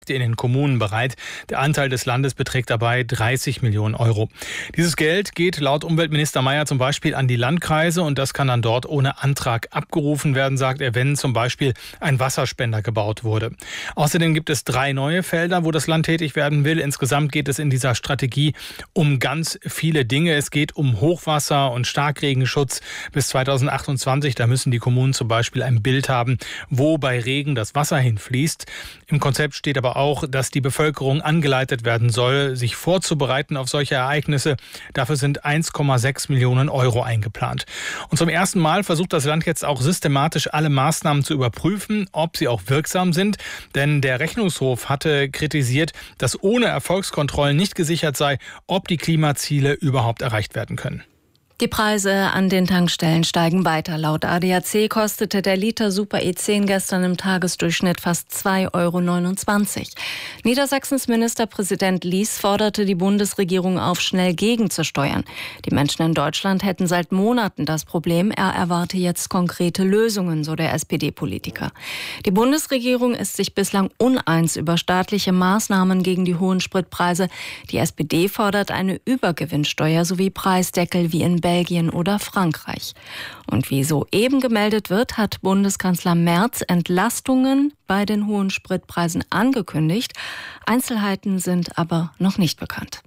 in den Kommunen bereit. Der Anteil des Landes beträgt dabei 30 Millionen Euro. Dieses Geld geht laut Umweltminister Mayer zum Beispiel an die Landkreise und das kann dann dort ohne Antrag abgerufen werden, sagt er, wenn zum Beispiel ein Wasserspender gebaut wurde. Außerdem gibt es 3 neue Felder, wo das Land tätig werden will. Insgesamt geht es in dieser Strategie um ganz viele Dinge. Es geht um Hochwasser und Starkregenschutz bis 2028. Da müssen die Kommunen zum Beispiel ein Bild haben, wo bei Regen das Wasser hinfließt. Im Konzept steht aber auch, dass die Bevölkerung angeleitet werden soll, sich vorzubereiten auf solche Ereignisse. Dafür sind 1,6 Millionen Euro eingeplant. Und zum ersten Mal versucht das Land jetzt auch systematisch alle Maßnahmen zu überprüfen, ob sie auch wirksam sind. Denn der Rechnungshof hatte kritisiert, dass ohne Erfolgskontrollen nicht gesichert sei, ob die Klimaziele überhaupt erreicht werden können. Die Preise an den Tankstellen steigen weiter. Laut ADAC kostete der Liter Super E10 gestern im Tagesdurchschnitt fast 2,29 €. Niedersachsens Ministerpräsident Lies forderte die Bundesregierung auf, schnell gegenzusteuern. Die Menschen in Deutschland hätten seit Monaten das Problem. Er erwarte jetzt konkrete Lösungen, so der SPD-Politiker. Die Bundesregierung ist sich bislang uneins über staatliche Maßnahmen gegen die hohen Spritpreise. Die SPD fordert eine Übergewinnsteuer sowie Preisdeckel wie in Belgien oder Frankreich. Und wie soeben gemeldet wird, hat Bundeskanzler Merz Entlastungen bei den hohen Spritpreisen angekündigt. Einzelheiten sind aber noch nicht bekannt.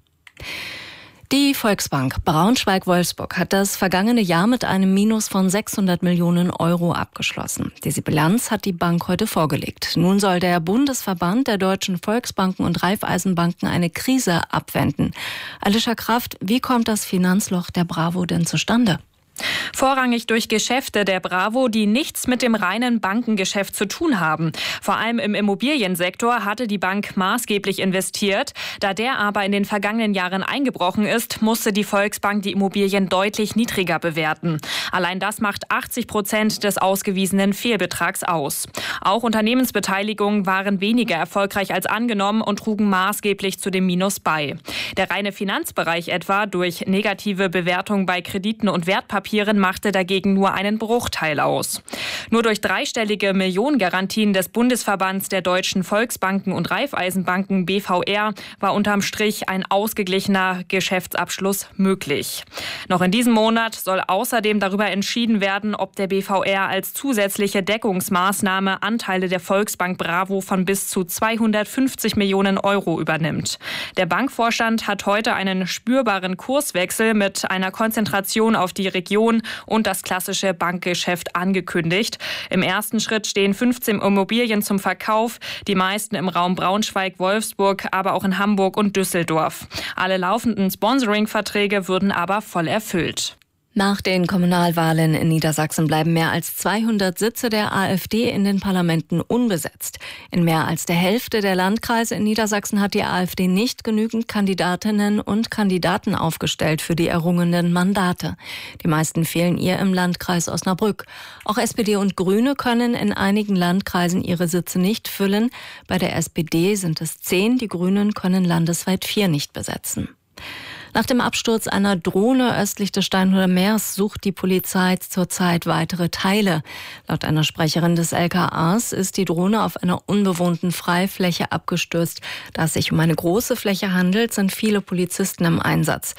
Die Volksbank Braunschweig-Wolfsburg hat das vergangene Jahr mit einem Minus von 600 Millionen Euro abgeschlossen. Diese Bilanz hat die Bank heute vorgelegt. Nun soll der Bundesverband der deutschen Volksbanken und Raiffeisenbanken eine Krise abwenden. Alicia Kraft, wie kommt das Finanzloch der Bravo denn zustande? Vorrangig durch Geschäfte der Bravo, die nichts mit dem reinen Bankengeschäft zu tun haben. Vor allem im Immobiliensektor hatte die Bank maßgeblich investiert. Da der aber in den vergangenen Jahren eingebrochen ist, musste die Volksbank die Immobilien deutlich niedriger bewerten. Allein das macht 80% des ausgewiesenen Fehlbetrags aus. Auch Unternehmensbeteiligungen waren weniger erfolgreich als angenommen und trugen maßgeblich zu dem Minus bei. Der reine Finanzbereich etwa durch negative Bewertung bei Krediten und Wertpapieren machte dagegen nur einen Bruchteil aus. Nur durch dreistellige Millionengarantien des Bundesverbands der deutschen Volksbanken und Raiffeisenbanken BVR war unterm Strich ein ausgeglichener Geschäftsabschluss möglich. Noch in diesem Monat soll außerdem darüber entschieden werden, ob der BVR als zusätzliche Deckungsmaßnahme Anteile der Volksbank Bravo von bis zu 250 Millionen Euro übernimmt. Der Bankvorstand hat heute einen spürbaren Kurswechsel mit einer Konzentration auf die Region und das klassische Bankgeschäft angekündigt. Im ersten Schritt stehen 15 Immobilien zum Verkauf, die meisten im Raum Braunschweig, Wolfsburg, aber auch in Hamburg und Düsseldorf. Alle laufenden Sponsoring-Verträge würden aber voll erfüllt. Nach den Kommunalwahlen in Niedersachsen bleiben mehr als 200 Sitze der AfD in den Parlamenten unbesetzt. In mehr als der Hälfte der Landkreise in Niedersachsen hat die AfD nicht genügend Kandidatinnen und Kandidaten aufgestellt für die errungenen Mandate. Die meisten fehlen ihr im Landkreis Osnabrück. Auch SPD und Grüne können in einigen Landkreisen ihre Sitze nicht füllen. Bei der SPD sind es 10, die Grünen können landesweit 4 nicht besetzen. Nach dem Absturz einer Drohne östlich des Steinhuder Meers sucht die Polizei zurzeit weitere Teile. Laut einer Sprecherin des LKAs ist die Drohne auf einer unbewohnten Freifläche abgestürzt. Da es sich um eine große Fläche handelt, sind viele Polizisten im Einsatz.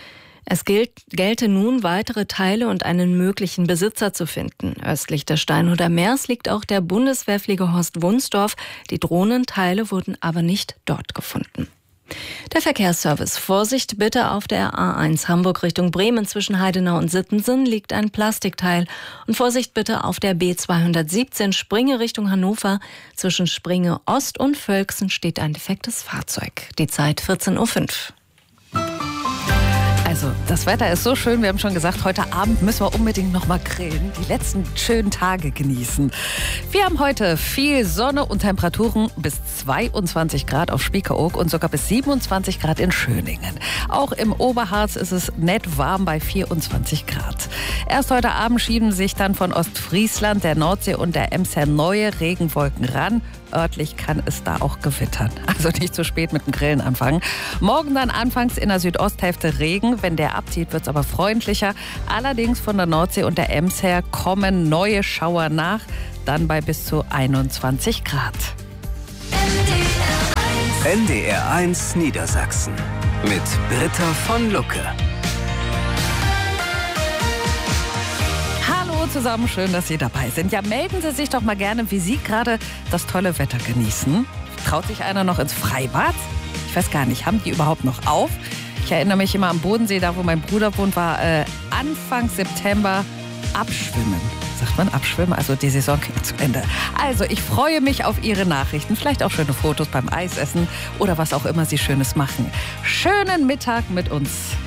Es gelte nun, weitere Teile und einen möglichen Besitzer zu finden. Östlich des Steinhuder Meers liegt auch der Bundeswehrflieger Horst Wunsdorf. Die Drohnenteile wurden aber nicht dort gefunden. Der Verkehrsservice. Vorsicht bitte auf der A1 Hamburg Richtung Bremen zwischen Heidenau und Sittensen liegt ein Plastikteil. Und Vorsicht bitte auf der B217 Springe Richtung Hannover. Zwischen Springe Ost und Völksen steht ein defektes Fahrzeug. Die Zeit 14:05 Uhr. Also, das Wetter ist so schön. Wir haben schon gesagt, heute Abend müssen wir unbedingt noch mal grillen. Die letzten schönen Tage genießen. Wir haben heute viel Sonne und Temperaturen bis 22 Grad auf Spiekeroog und sogar bis 27 Grad in Schöningen. Auch im Oberharz ist es nett warm bei 24 Grad. Erst heute Abend schieben sich dann von Ostfriesland, der Nordsee und der Emser neue Regenwolken ran. Örtlich kann es da auch gewittern. Also nicht zu spät mit dem Grillen anfangen. Morgen dann anfangs in der Südosthälfte Regen. Wenn der abzieht, wird es aber freundlicher. Allerdings von der Nordsee und der Ems her kommen neue Schauer nach. Dann bei bis zu 21 Grad. NDR1 Niedersachsen mit Britta von Lucke. Hallo zusammen, schön, dass Sie dabei sind. Ja, melden Sie sich doch mal gerne, wie Sie gerade das tolle Wetter genießen. Traut sich einer noch ins Freibad? Ich weiß gar nicht, haben die überhaupt noch auf? Ich erinnere mich immer am Bodensee, da wo mein Bruder wohnt, war Anfang September Abschwimmen. Sagt man Abschwimmen? Also die Saison geht zu Ende. Also ich freue mich auf Ihre Nachrichten, vielleicht auch schöne Fotos beim Eisessen oder was auch immer Sie Schönes machen. Schönen Mittag mit uns.